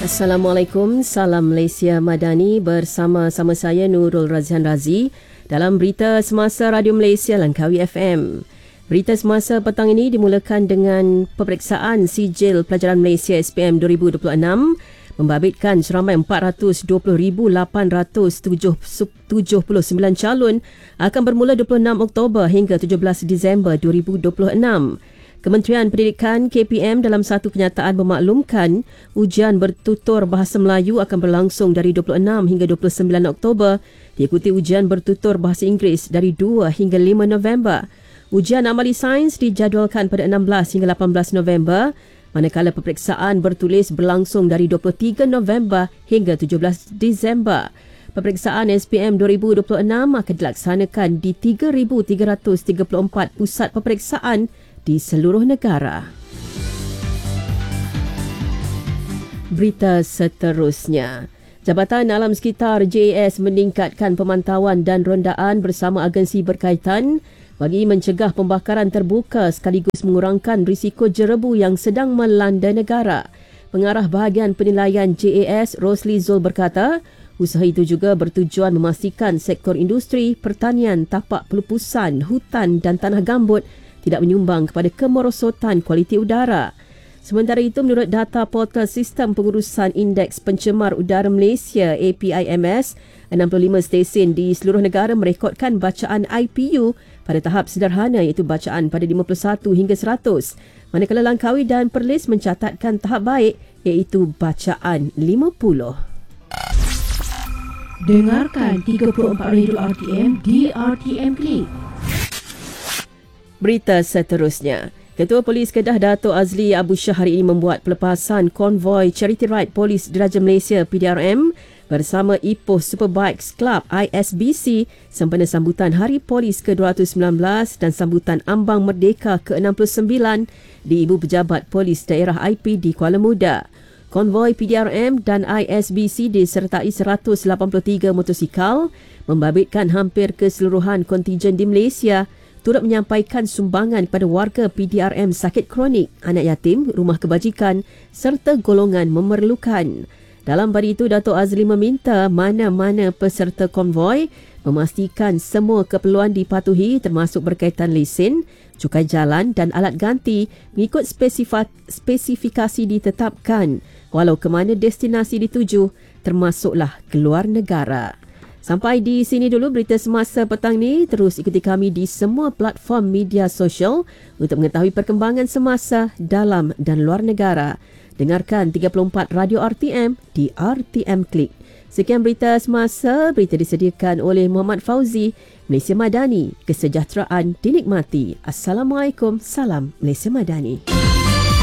Assalamualaikum, salam Malaysia Madani, bersama-sama saya Nurul Razhan Razi dalam Berita Semasa Radio Malaysia Langkawi FM. Berita Semasa petang ini dimulakan dengan peperiksaan sijil pelajaran Malaysia SPM 2026 membabitkan seramai 420,879 calon akan bermula 26 Oktober hingga 17 Disember 2026. Kementerian Pendidikan KPM dalam satu kenyataan memaklumkan ujian bertutur Bahasa Melayu akan berlangsung dari 26 hingga 29 Oktober diikuti ujian bertutur Bahasa Inggeris dari 2 hingga 5 November. Ujian amali sains dijadualkan pada 16 hingga 18 November manakala peperiksaan bertulis berlangsung dari 23 November hingga 17 Disember. Peperiksaan SPM 2026 akan dilaksanakan di 3,334 pusat peperiksaan di seluruh negara. Berita seterusnya. Jabatan Alam Sekitar JAS meningkatkan pemantauan dan rondaan bersama agensi berkaitan bagi mencegah pembakaran terbuka sekaligus mengurangkan risiko jerebu yang sedang melanda negara. Pengarah Bahagian Penilaian JAS, Rosli Zul berkata, usaha itu juga bertujuan memastikan sektor industri, pertanian, tapak pelupusan, hutan dan tanah gambut tidak menyumbang kepada kemerosotan kualiti udara. Sementara itu, menurut data portal Sistem Pengurusan Indeks Pencemar Udara Malaysia APIMS, 65 stesen di seluruh negara merekodkan bacaan IPU pada tahap sederhana iaitu bacaan pada 51 hingga 100. Manakala Langkawi dan Perlis mencatatkan tahap baik iaitu bacaan 50. Dengarkan 34 Radio RTM di RTM Klik. Berita seterusnya. Ketua Polis Kedah Dato' Azli Abu Shah hari ini membuat pelepasan konvoi Charity Ride Polis Diraja Malaysia PDRM bersama Ipoh Superbikes Club ISBC sempena sambutan Hari Polis ke-219 dan sambutan Ambang Merdeka ke-69 di Ibu Pejabat Polis Daerah IP di Kuala Muda. Konvoi PDRM dan ISBC disertai 183 motosikal membabitkan hampir keseluruhan kontijen di Malaysia turut menyampaikan sumbangan kepada warga PDRM sakit kronik, anak yatim, rumah kebajikan serta golongan memerlukan. Dalam pada itu, Dato' Azli meminta mana-mana peserta konvoi memastikan semua keperluan dipatuhi termasuk berkaitan lesen, cukai jalan dan alat ganti mengikut spesifikasi ditetapkan walau ke mana destinasi dituju termasuklah keluar negara. Sampai di sini dulu berita semasa petang ni. Terus ikuti kami di semua platform media sosial untuk mengetahui perkembangan semasa dalam dan luar negara. Dengarkan 34 Radio RTM di RTM Klik. Sekian berita semasa. Berita disediakan oleh Muhammad Fauzi. Malaysia Madani, kesejahteraan dinikmati. Assalamualaikum, salam Malaysia Madani.